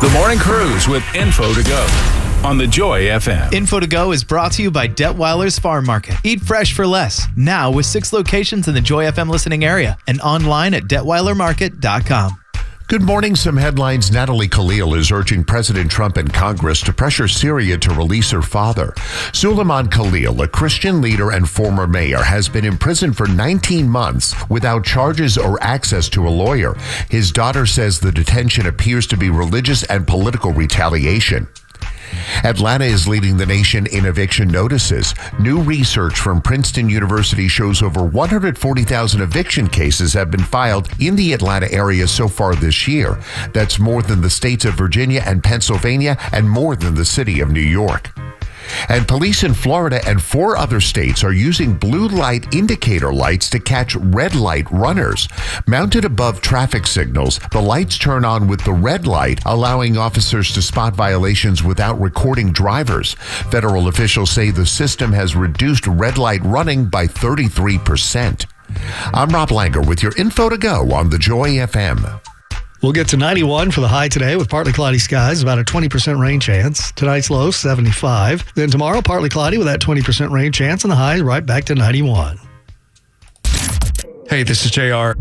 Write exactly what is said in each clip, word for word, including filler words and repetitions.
The Morning Cruise with Info to Go on the Joy F M. Info to Go is brought to you by Detweiler's Farm Market. Eat fresh for less. Now with six locations in the Joy F M listening area and online at detweiler market dot com. Good morning. Some headlines. Natalie Khalil is urging President Trump and Congress to pressure Syria to release her father. Suleiman Khalil, a Christian leader and former mayor, has been in prison for nineteen months without charges or access to a lawyer. His daughter says the detention appears to be religious and political retaliation. Atlanta is leading the nation in eviction notices. New research from Princeton University shows over one hundred forty thousand eviction cases have been filed in the Atlanta area so far this year. That's more than the states of Virginia and Pennsylvania and more than the city of New York. And police in Florida and four other states are using blue light indicator lights to catch red light runners. Mounted above traffic signals, the lights turn on with the red light, allowing officers to spot violations without recording drivers. Federal officials say the system has reduced red light running by thirty-three percent. I'm Rob Langer with your Info to Go on the Joy F M. We'll get to ninety-one for the high today with partly cloudy skies, about a twenty percent rain chance. Tonight's low, seventy-five. Then tomorrow, partly cloudy with that twenty percent rain chance, and the high right back to ninety-one. Hey, this is J R.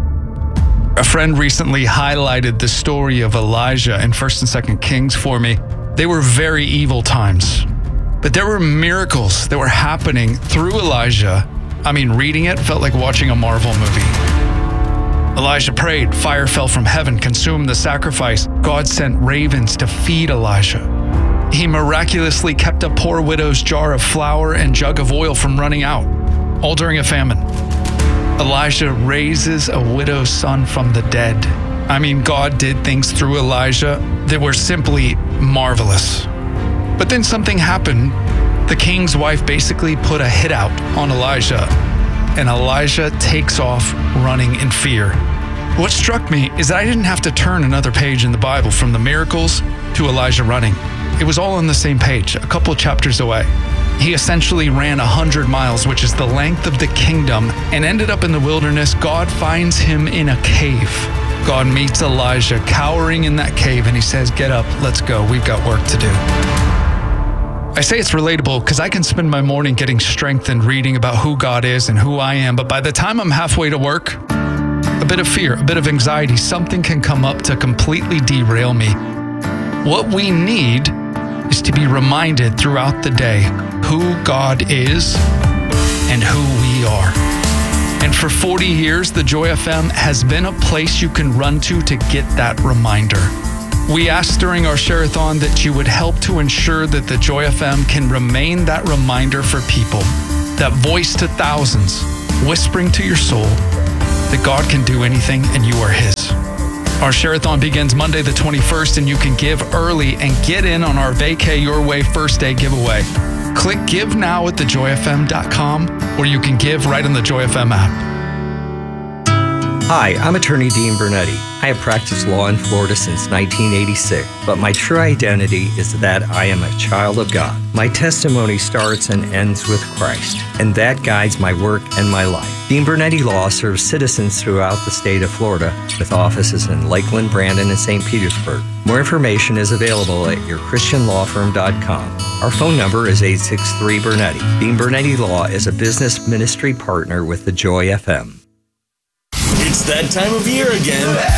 A friend recently highlighted the story of Elijah in First and Second Kings for me. They were very evil times, but there were miracles that were happening through Elijah. I mean, reading it felt like watching a Marvel movie. Elijah prayed, fire fell from heaven, consumed the sacrifice. God sent ravens to feed Elijah. He miraculously kept a poor widow's jar of flour and jug of oil from running out, all during a famine. Elijah raises a widow's son from the dead. I mean, God did things through Elijah that were simply marvelous. But then something happened. The king's wife basically put a hit out on Elijah, and Elijah takes off running in fear. What struck me is that I didn't have to turn another page in the Bible from the miracles to Elijah running. It was all on the same page, a couple of chapters away. He essentially ran one hundred miles, which is the length of the kingdom, and ended up in the wilderness. God finds him in a cave. God meets Elijah cowering in that cave, and he says, "Get up, let's go. We've got work to do." I say it's relatable because I can spend my morning getting strengthened reading about who God is and who I am, but by the time I'm halfway to work, a bit of fear, a bit of anxiety, something can come up to completely derail me. What we need is to be reminded throughout the day who God is and who we are. And for forty years, the Joy F M has been a place you can run to to get that reminder. We asked during our share-a-thon that you would help to ensure that the Joy F M can remain that reminder for people, that voice to thousands, whispering to your soul that God can do anything and you are his. Our share-a-thon begins Monday the twenty-first, and you can give early and get in on our Vacay Your Way First Day giveaway. Click Give Now at the joy f m dot com, or you can give right on the Joy F M app. Hi, I'm attorney Dean Bernetti. I have practiced law in Florida since nineteen eighty-six, but my true identity is that I am a child of God. My testimony starts and ends with Christ, and that guides my work and my life. Dean Bernetti Law serves citizens throughout the state of Florida with offices in Lakeland, Brandon, and Saint Petersburg. More information is available at your christian law firm dot com. Our phone number is eight six three Bernetti. Dean Bernetti Law is a business ministry partner with the Joy F M. It's that time of year again.